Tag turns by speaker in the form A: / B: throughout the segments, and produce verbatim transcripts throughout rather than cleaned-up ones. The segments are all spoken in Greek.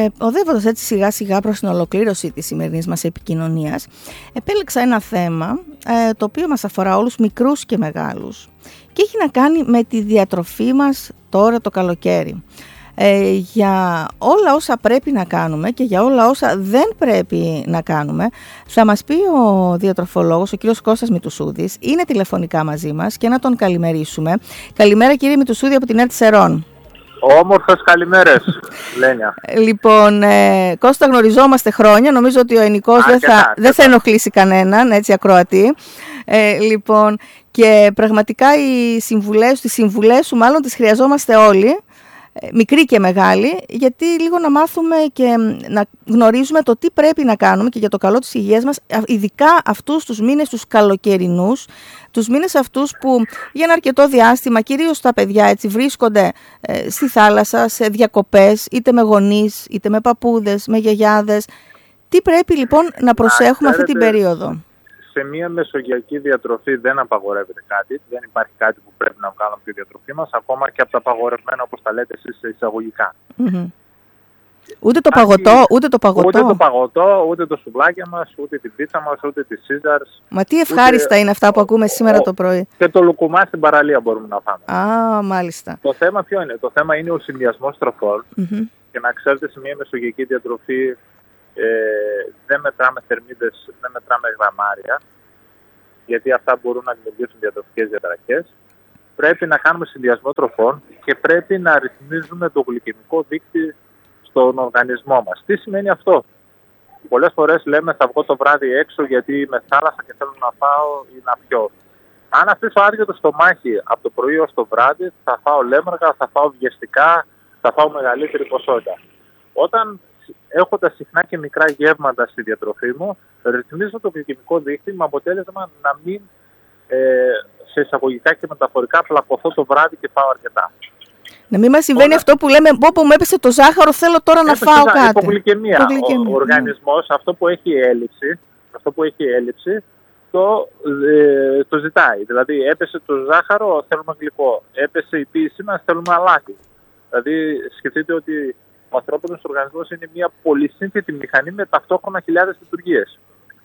A: οδεύοντας έτσι σιγά σιγά προς την ολοκλήρωση της σημερινής μας επικοινωνίας, επέλεξα ένα θέμα ε, το οποίο μας αφορά όλους, μικρούς και μεγάλους, και έχει να κάνει με τη διατροφή μας τώρα το καλοκαίρι. Ε, για όλα όσα πρέπει να κάνουμε και για όλα όσα δεν πρέπει να κάνουμε θα μας πει ο διατροφολόγος, ο κύριος Κώστας Μητουσούδης. Είναι τηλεφωνικά μαζί μας και να τον καλημερίσουμε. Καλημέρα κύριε Μητουσούδη από την ΕΡΤ Σερών.
B: Όμορφες καλημέρες, Λένια.
A: Λοιπόν, ε, Κώστα, γνωριζόμαστε χρόνια. Νομίζω ότι ο Ενικός δεν θα, δεν θα ενοχλήσει κανέναν, έτσι, ακροατή. Ε, λοιπόν, και πραγματικά οι συμβουλές, τις συμβουλές σου μάλλον τις χρειαζόμαστε όλοι, μικροί και μεγάλοι, γιατί λίγο να μάθουμε και να γνωρίζουμε το τι πρέπει να κάνουμε και για το καλό της υγείας μας, ειδικά αυτούς τους μήνες τους καλοκαιρινούς, τους μήνες αυτούς που για ένα αρκετό διάστημα, κυρίως τα παιδιά έτσι, βρίσκονται ε, στη θάλασσα, σε διακοπές, είτε με γονείς, είτε με παππούδες, με γιαγιάδες. Τι πρέπει λοιπόν να προσέχουμε αυτή την περίοδο?
B: Σε μια μεσογειακή διατροφή δεν απαγορεύεται κάτι, δεν υπάρχει κάτι που πρέπει να βγάλουμε τη διατροφή μας, ακόμα και από τα απαγορευμένα, όπως τα λέτε εσείς, εισαγωγικά.
A: Mm-hmm. Ούτε το παγωτό, ούτε το παγωτό.
B: Ούτε το παγωτό, ούτε το σουβλάκι μας, ούτε την πίτσα μας, ούτε τη Caesars.
A: Μα τι ευχάριστα ούτε... είναι αυτά που ακούμε σήμερα ο... το πρωί.
B: Και το λουκουμά στην παραλία μπορούμε να φάμε.
A: Α, μάλιστα.
B: Το θέμα ποιο είναι? Το θέμα είναι ο συνδυασμός τροφών.
A: Mm-hmm.
B: Και να ξέρετε, σε μια μεσογειακή διατροφή ε, δεν μετράμε θερμίδες, δεν μετράμε γραμμάρια, γιατί αυτά μπορούν να δημιουργήσουν διατροφικές διαταραχές. Πρέπει να κάνουμε συνδυασμό τροφών και πρέπει να ρυθμίζουμε το γλυκαιμικό δείκτη στον οργανισμό μας. Τι σημαίνει αυτό? Πολλές φορές λέμε θα βγω το βράδυ έξω γιατί είμαι θάλασσα και θέλω να φάω ή να πιω. Αν αφήσω άδειο το στομάχι από το πρωί ως το βράδυ, θα φάω λέμαργα, θα φάω βιαστικά, θα φάω μεγαλύτερη ποσότητα. Όταν έχω τα συχνά και μικρά γεύματα στη διατροφή μου, ρυθμίζω το γλυκαιμικό δείκτη με αποτέλεσμα να μην ε, σε εισαγωγικά και μεταφορικά πλακωθώ το βράδυ και φάω αρκετά.
A: Να μην μας συμβαίνει Όλα... αυτό που λέμε, όπου μου έπεσε το ζάχαρο, θέλω τώρα
B: έπεσε
A: να φάω
B: ζά...
A: κάτι.
B: Υπογλυκαιμία. Ο, ο οργανισμός, ναι. αυτό, που έχει έλλειψη, αυτό που έχει έλλειψη, το, ε, το ζητάει. Δηλαδή έπεσε το ζάχαρο, θέλουμε γλυκό. Έπεσε η πίεση μας, θέλουμε αλάτι. Δηλαδή σκεφτείτε ότι ο ανθρώπινος οργανισμός είναι μια πολυσύνθετη μηχανή με ταυτόχρονα χιλιάδες λειτουργίες.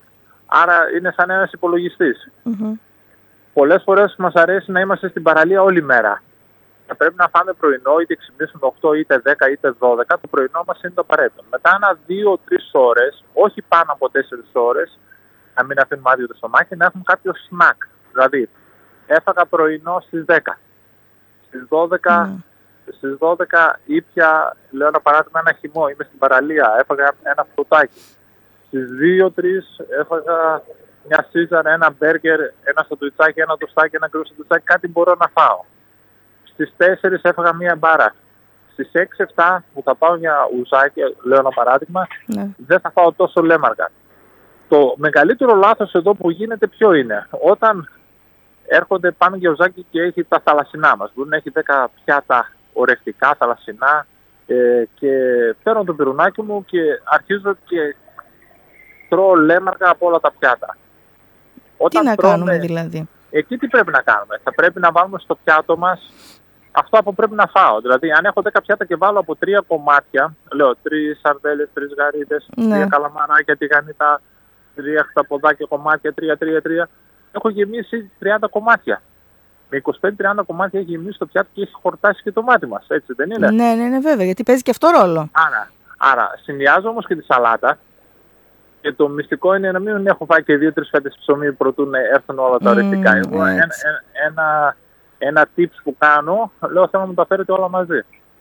B: Άρα είναι σαν ένας υπολογιστής.
A: Mm-hmm.
B: Πολλές φορές μας αρέσει να είμαστε στην παραλία όλη μέρα. Θα πρέπει να φάμε πρωινό, είτε ξυπνήσουμε οκτώ, είτε δέκα, είτε δώδεκα. Το πρωινό μας είναι το απαραίτητο. Μετά ένα δύο τρεις ώρες, όχι πάνω από τέσσερις ώρες, να μην αφήνουμε άδειο το στομάχι, να έχουμε κάποιο σνακ. Δηλαδή, έφαγα πρωινό στις δέκα. Στις δώδεκα... Mm. Στις δώδεκα ήπια, λέω ένα παράδειγμα, ένα χυμό, είμαι στην παραλία, έφαγα ένα φρουτάκι. Στις δύο τρεις έφαγα μια Caesar, ένα μπέργκερ, ένα σαντουιτσάκι, ένα τοστάκι, ένα κρύο σαντουιτσάκι, κάτι μπορώ να φάω. Στις τέσσερις έφαγα μια μπάρα. Στις έξι εφτά που θα πάω για ουζάκι, λέω ένα παράδειγμα, ναι. δεν θα φάω τόσο λέμαργα. Το μεγαλύτερο λάθος εδώ που γίνεται ποιο είναι? Όταν έρχονται πάνω για ουζάκι και έχει τα θαλασσινά μας, μπορεί να έχει δέκα πιάτα ορεκτικά, θαλασσινά, ε, και παίρνω το πυρουνάκι μου και αρχίζω και τρώω λέμαργα από όλα τα πιάτα. Όταν
A: τι να
B: τρώμε,
A: κάνουμε δηλαδή?
B: Εκεί τι πρέπει να κάνουμε? Θα πρέπει να βάλουμε στο πιάτο μας αυτό που πρέπει να φάω. Δηλαδή, αν έχω δέκα πιάτα και βάλω από τρία κομμάτια, λέω τρεις σαρδέλες, τρεις γαρίδες,
A: ναι.
B: τρία καλαμαράκια, τηγανίτα, τρία χταποδάκια κομμάτια, τρία, τρία, τρία, έχω γεμίσει τριάντα κομμάτια. Με είκοσι πέντε τριάντα κομμάτια έχει γεμίσει το πιάτο και έχει χορτάσει και το μάτι μας, έτσι δεν είναι?
A: Ναι, ναι, ναι, βέβαια, γιατί παίζει και αυτό ρόλο.
B: Άρα, άρα συνδυάζω όμως και τη σαλάτα και το μυστικό είναι να μην έχω φάει και δύο-τρεις φέτες ψωμί προτού να έρθουν όλα τα ορεκτικά. Mm, Εγώ ένα, ένα, ένα tips που κάνω, λέω θέλω να μου τα φέρετε όλα μαζί.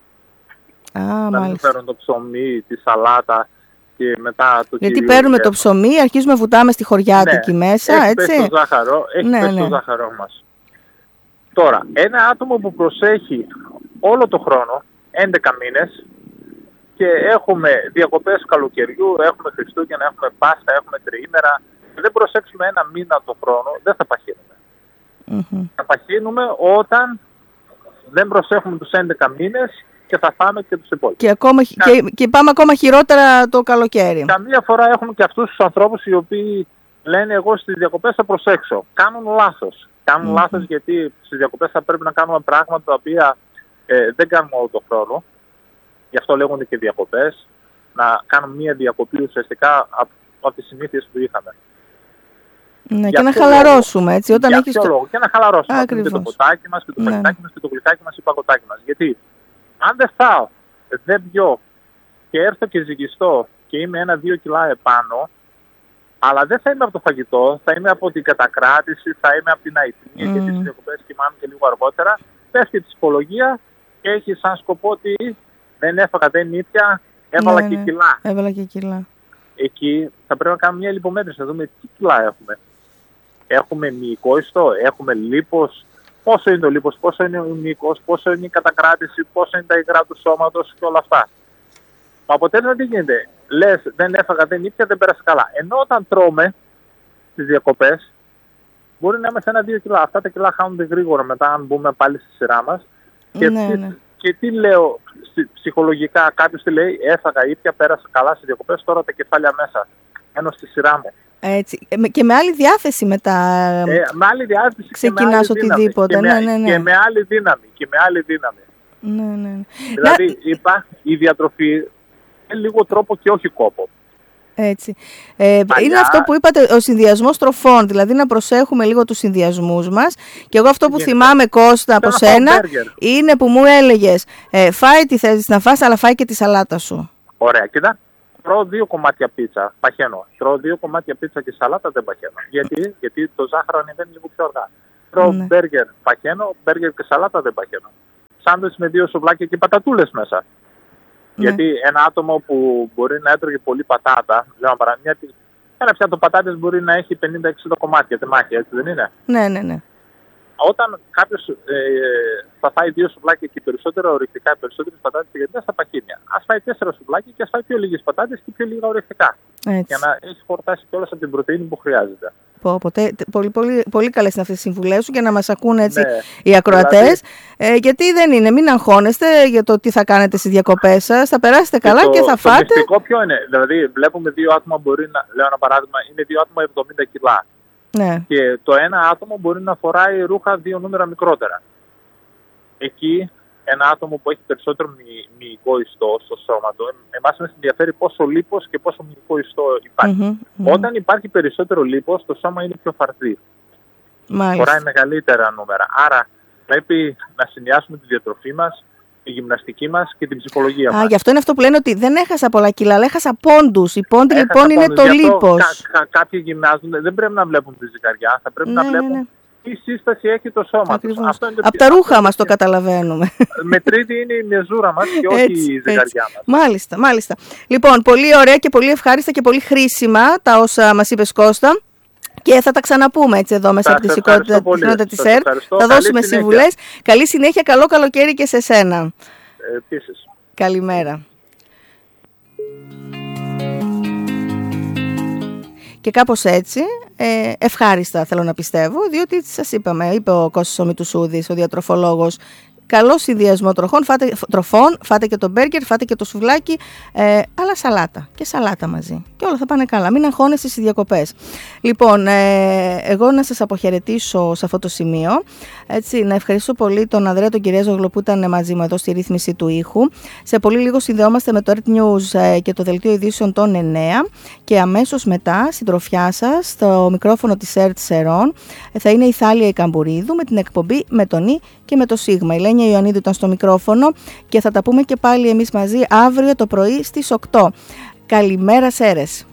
A: Α,
B: να μην φέρουν το ψωμί, τη σαλάτα και μετά το
A: γιατί παίρνουμε το ψωμί, αρχίζουμε βουτάμε στη χωριάτικη
B: ναι,
A: μέσα,
B: έχει
A: έτσι.
B: Πέσει το ζάχαρο, έχει
A: ναι,
B: πέσει
A: ναι.
B: το ζάχαρό μας. Τώρα, ένα άτομο που προσέχει όλο το χρόνο, έντεκα μήνες, και έχουμε διακοπές καλοκαιριού, έχουμε Χριστούγεννα, έχουμε Πάσχα, έχουμε τριήμερα, δεν προσέξουμε ένα μήνα το χρόνο, δεν θα παχύνουμε.
A: Mm-hmm.
B: Θα παχύνουμε όταν δεν προσέχουμε τους έντεκα μήνες και θα φάμε και τους υπόλοιπους.
A: Και, ακόμα, και, και πάμε ακόμα χειρότερα το καλοκαίρι.
B: Καμία φορά έχουμε και αυτούς τους ανθρώπους οι οποίοι λένε εγώ στις διακοπές θα προσέξω. Κάνουν λάθος. Κάνουν mm-hmm. λάθος γιατί στις διακοπές θα πρέπει να κάνουμε πράγματα τα οποία ε, δεν κάνουμε όλο τον χρόνο. Γι' αυτό λέγονται και διακοπές. να κάνουμε μια διακοπή ουσιαστικά από, από τις συνήθειες που είχαμε.
A: Ναι, και να χαλαρώσουμε λόγο, έτσι. Όταν
B: για
A: έχεις
B: ποιο
A: το...
B: λόγο, και να χαλαρώσουμε.
A: Ακριβώς.
B: Και το ποτάκι μας, και το
A: ναι.
B: φαγητάκι μας, και το γλυκάκι μας, και το παγωτάκι μας. Γιατί αν δεν φάω, δεν πιω και έρθω και ζυγιστώ και είμαι ένα-δύο κιλά επάνω, αλλά δεν θα είμαι από το φαγητό, θα είμαι από την κατακράτηση, θα είμαι από την αϊτμία mm. και τις διακοπές κοιμάμαι και λίγο αργότερα. Πέφτει η ψυχολογία και έχει σαν σκοπό ότι δεν έφαγα, δεν ήπια, έβαλα ναι, και
A: ναι.
B: κιλά.
A: Έβαλα και κιλά.
B: Εκεί θα πρέπει να κάνουμε μια λιπομέτρηση, να δούμε τι κιλά έχουμε. Έχουμε μυϊκό ιστό, έχουμε λίπος, πόσο είναι το λίπος, πόσο είναι ο μυϊκός, πόσο είναι η κατακράτηση, πόσο είναι τα υγρά του σώματος και όλα αυτά. Το αποτέλεσμα τι γίνεται, λες δεν έφαγα, δεν ήπια, δεν πέρασε καλά. Ενώ όταν τρώμε στις διακοπές, μπορεί να είμαστε ένα-δύο κιλά. Αυτά τα κιλά χάνονται γρήγορα μετά, αν μπούμε πάλι στη σειρά μας. Και,
A: ναι,
B: τι,
A: ναι.
B: και τι λέω ψυχολογικά, κάποιος τι λέει, έφαγα, ήπια, πέρασε καλά στις διακοπές, τώρα τα κεφάλια μέσα. Ενώ στη σειρά μου.
A: Έτσι. Και με άλλη διάθεση μετά.
B: Ε, με άλλη διάθεση
A: ξεκινάς
B: και με άλλη
A: οτιδήποτε.
B: Και,
A: ναι,
B: με,
A: ναι, ναι.
B: και με άλλη δύναμη. Και με άλλη δύναμη.
A: Ναι, ναι.
B: Δηλαδή
A: να...
B: υπάρχει η διατροφή είναι λίγο τρόπο και όχι κόπο.
A: Έτσι. Ε, Παλιά... Είναι αυτό που είπατε, ο συνδυασμός τροφών, δηλαδή να προσέχουμε λίγο τους συνδυασμούς μας. Και εγώ αυτό που είναι. θυμάμαι, Κώστα, από σένα, είναι που μου έλεγες, ε, φάει τι θες να φας, αλλά φάει και τη σαλάτα σου.
B: Ωραία, κοίτα. Τρώω δύο κομμάτια πίτσα, παχαίνω. Τρώω δύο κομμάτια πίτσα και σαλάτα, δεν παχαίνω. Γιατί, Γιατί το ζάχαρο ανεβαίνει λίγο πιο αργά. Τρώω ναι. μπέργκερ, παχαίνω, μπέργκερ και σαλάτα δεν παχαίνω. Σάντουιτς με δύο σουβλάκια και πατατούλες μέσα. Ναι. Γιατί ένα άτομο που μπορεί να έτρωγε πολύ πατάτα, λέω παράδειγμα, ένα πιάτο πατάτες μπορεί να έχει πενήντα εξήντα κομμάτια τεμάχια, έτσι δεν είναι?
A: Ναι, ναι, ναι.
B: Όταν κάποιος ε, θα φάει δύο σουβλάκια και περισσότερα ορεικτικά, περισσότερες πατάτες, γιατί δεν θα παχύνει. Ας φάει τέσσερα σουβλάκια και ας φάει πιο λίγες πατάτες και πιο λίγα ορεικτικά. Για να έχει χορτάσει κιόλας από την πρωτεΐνη που χρειάζεται.
A: Πω, πω, τε, πολύ, πολύ, πολύ καλές είναι αυτές τις συμβουλές σου και να μας ακούν έτσι
B: ναι,
A: οι ακροατές. Δηλαδή,
B: ε,
A: γιατί δεν είναι, μην αγχώνεστε για το τι θα κάνετε στις διακοπές σας. Θα περάσετε καλά και, το, και θα
B: το
A: φάτε.
B: Το μυστικό ποιο είναι? Δηλαδή, βλέπουμε δύο άτομα, μπορεί να, λέω ένα παράδειγμα, είναι δύο άτομα εβδομήντα κιλά.
A: Ναι.
B: Και το ένα άτομο μπορεί να φοράει ρούχα δύο νούμερα μικρότερα. Εκεί ένα άτομο που έχει περισσότερο μυ, μυϊκό ιστό στο σώμα του, εμάς μας ενδιαφέρει πόσο λίπος και πόσο μυϊκό ιστό υπάρχει.
A: Mm-hmm, mm-hmm.
B: Όταν υπάρχει περισσότερο λίπος, το σώμα είναι πιο φαρδί.
A: Μάλιστα.
B: Φοράει μεγαλύτερα νούμερα. Άρα πρέπει να συνδυάσουμε τη διατροφή μας, τη γυμναστική μας και την ψυχολογία
A: Α,
B: μας.
A: Γι' αυτό είναι αυτό που λένε ότι δεν έχασα πολλά κιλά, αλλά έχασα πόντους. Οι πόντοι έχασα λοιπόν πόντους. Είναι το λίπος.
B: Κα, κα, κάποιοι γυμνάζουν, δεν πρέπει να βλέπουν τη ζυγαριά, θα πρέπει ναι, να βλέπουν ναι, ναι. τι σύσταση έχει το σώμα τους.
A: Από τα ρούχα μας το καταλαβαίνουμε.
B: Μετρήτη είναι η μεζούρα μας και όχι έτσι, η ζυγαριά έτσι. μας.
A: Μάλιστα, μάλιστα. Λοιπόν, πολύ ωραία και πολύ ευχάριστα και πολύ χρήσιμα τα όσα μας είπες, Κώστα. Και θα τα ξαναπούμε έτσι εδώ μέσα από τη σηκότητα της ΕΡΤ. Θα δώσουμε συμβουλές. Καλή συνέχεια, καλό καλοκαίρι και σε σένα.
B: Ε, επίσης.
A: Καλημέρα. Και κάπως έτσι, ε, ευχάριστα θέλω να πιστεύω, διότι σας είπαμε, είπε ο Κώστας ο Μητουσούδης, ο διατροφολόγος, καλό συνδυασμό τροφών, φάτε, τροφών, φάτε και το μπέργκερ, φάτε και το σουβλάκι, ε, αλλά σαλάτα και σαλάτα μαζί. Και όλα θα πάνε καλά, μην αγχώνεστε στις διακοπές. Λοιπόν, ε, εγώ να σας αποχαιρετήσω σε αυτό το σημείο, έτσι, να ευχαριστήσω πολύ τον Ανδρέα τον Κυριάζογλου που ήταν μαζί μου εδώ στη ρύθμιση του ήχου. Σε πολύ λίγο συνδεόμαστε με το ΕΡΤ News ε, και το Δελτίο Ειδήσεων των εννέα και αμέσως μετά, συντροφιά σας, στο μικρόφωνο της ΕΡΤ Σερών, θα είναι η Θάλια η Καμπουρίδου με την εκπομπή με τον Ι και με το Σίγμα. Η Λένια Ιωαννίδου ήταν στο μικρόφωνο και θα τα πούμε και πάλι εμείς μαζί αύριο το πρωί στις οκτώ. Καλημέρα Σέρες.